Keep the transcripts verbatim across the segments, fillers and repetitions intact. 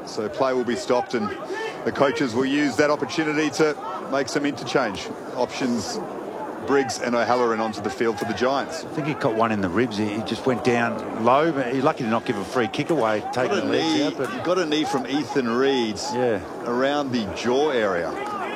So play will be stopped and the coaches will use that opportunity to make some interchange options. Briggs and O'Halloran onto the field for the Giants. I think he caught one in the ribs. He just went down low, but he's lucky to not give a free kick away, taking the legs out. But he got a knee from Ethan Reeds yeah. around the jaw area.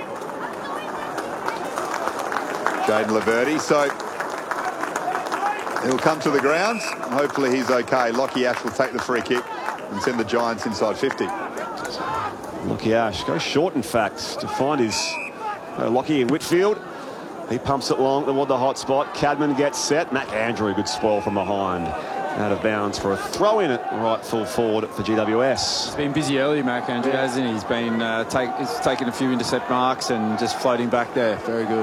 Jaden Laverty, so he'll come to the ground. And hopefully he's okay. Lockie Ash will take the free kick and send the Giants inside fifty. Lockie Ash goes short, in fact, to find his uh, Lockie in Whitfield. He pumps it long toward the hot spot. Cadman gets set. Mac Andrew, good spoil from behind. Out of bounds for a throw in at right full forward for G W S. He's been busy early, Mac Andrew, yeah. hasn't he? He's been uh, take, he's taken a few intercept marks and just floating back there. Very good.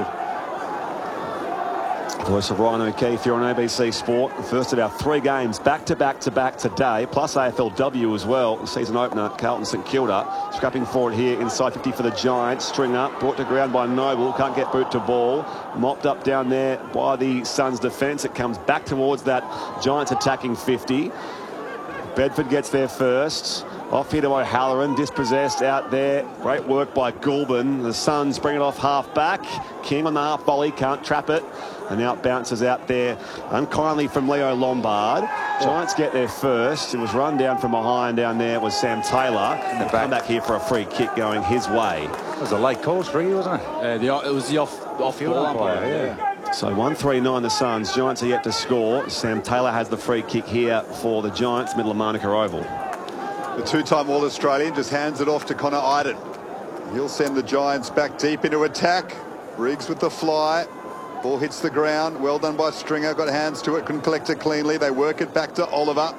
Voice of Ryan O'Keefe here on A B C Sport. The first of our three games back to back to back today, plus A F L W as well. Season opener, Carlton St Kilda. Scrapping forward here inside fifty for the Giants. String up, brought to ground by Noble. Can't get boot to ball. Mopped up down there by the Suns defence. It comes back towards that Giants attacking fifty. Bedford gets there first. Off here to O'Halloran, dispossessed out there. Great work by Goulburn. The Suns bring it off half back. King on the half volley, can't trap it. And now it bounces out there unkindly from Leo Lombard. Giants get there first. It was run down from behind down there. It was Sam Taylor. And the come back here for a free kick going his way. It was a late call, Stringy, wasn't it? Uh, the, it was the off, off ball umpire, yeah. So one three nine the Suns. Giants are yet to score. Sam Taylor has the free kick here for the Giants, middle of Monica Oval. The two-time All-Australian just hands it off to Connor Iden. He'll send the Giants back deep into attack. Briggs with the fly. Ball hits the ground. Well done by Stringer. Got hands to it. Couldn't collect it cleanly. They work it back to Oliver.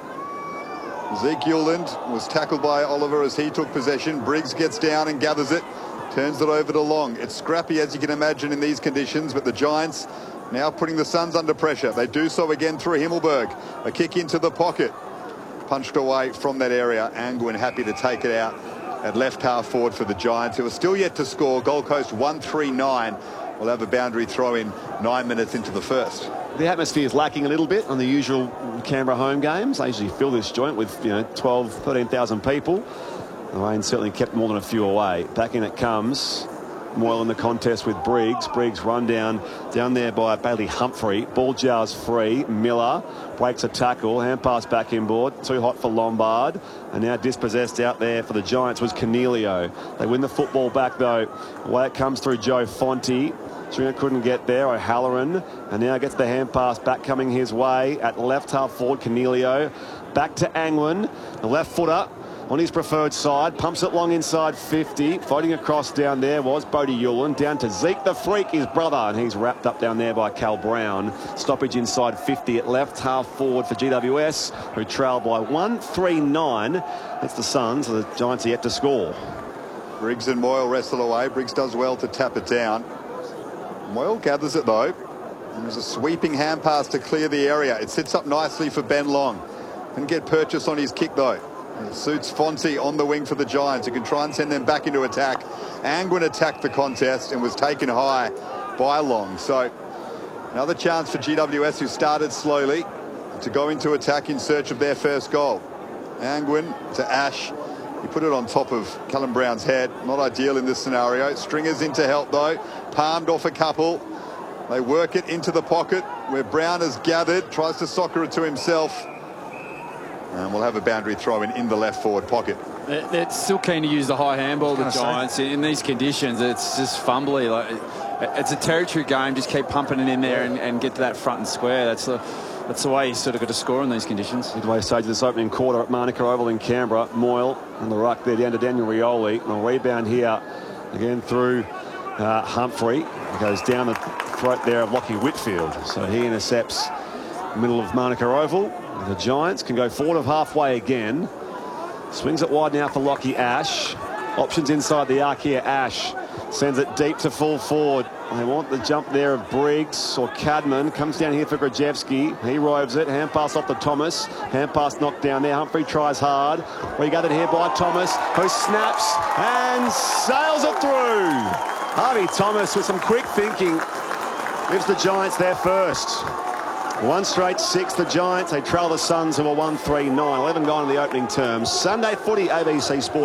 Zeke Yuland was tackled by Oliver as he took possession. Briggs gets down and gathers it. Turns it over to Long. It's scrappy, as you can imagine, in these conditions, but the Giants now putting the Suns under pressure. They do so again through Himmelberg. A kick into the pocket. Punched away from that area. Angwin happy to take it out at left half forward for the Giants, who are still yet to score. Gold Coast one three nine. We'll have a boundary throw in nine minutes into the first. The atmosphere is lacking a little bit on the usual Canberra home games. They usually fill this joint with, you know, twelve, thirteen thousand people. The rain certainly kept more than a few away. Back in it comes. Moyle in the contest with Briggs. Briggs run down down there by Bailey Humphrey. Ball jars free. Miller breaks a tackle. Hand pass back inboard. Too hot for Lombard. And now dispossessed out there for the Giants was Cornelio. They win the football back though. Away it comes through Joe Fonte. Stringer couldn't get there. O'Halloran. And now gets the hand pass back coming his way at left half forward. Cornelio. Back to Angwin. The left footer on his preferred side, pumps it long inside fifty. Fighting across down there was Bodie Yulan. Down to Zeke the Freak, his brother, and he's wrapped up down there by Cal Brown. Stoppage inside fifty at left half forward for G W S, who trail by one three nine. That's the Suns, so the Giants are yet to score. Briggs and Moyle wrestle away. Briggs does well to tap it down. Moyle gathers it though. And there's a sweeping hand pass to clear the area. It sits up nicely for Ben Long. Can get purchase on his kick though. It suits Fonte on the wing for the Giants. He can try and send them back into attack. Angwin attacked the contest and was taken high by Long. So another chance for G W S, who started slowly, to go into attack in search of their first goal. Angwin to Ash. He put it on top of Callum Brown's head. Not ideal in this scenario. Stringer's in to help though. Palmed off a couple. They work it into the pocket where Brown has gathered. Tries to soccer it to himself. And we'll have a boundary throw in in the left forward pocket. They're still keen to use the high handball, the Giants. In these conditions, it's just fumbly. Like, it's a territory game. Just keep pumping it in there and, and get to that front and square. That's the that's the way you sort of got to score in these conditions. Midway stage of this opening quarter at Monica Oval in Canberra. Moyle on the ruck there down to Daniel Rioli. And a rebound here again through uh, Humphrey. It goes down the throat there of Lockie Whitfield. So he intercepts middle of Monica Oval. The Giants can go forward of halfway again. Swings it wide now for Lockie Ash. Options inside the arc here. Ash sends it deep to full forward. They want the jump there of Briggs or Cadman. Comes down here for Grajewski. He roves it. Hand pass off to Thomas. Hand pass knocked down there. Humphrey tries hard. Regathered here by Thomas, who snaps and sails it through. Harvey Thomas with some quick thinking gives the Giants there first. One straight six, the Giants. They trail the Suns, who are one three nine. eleven gone in the opening term. Sunday footy, A B C Sport.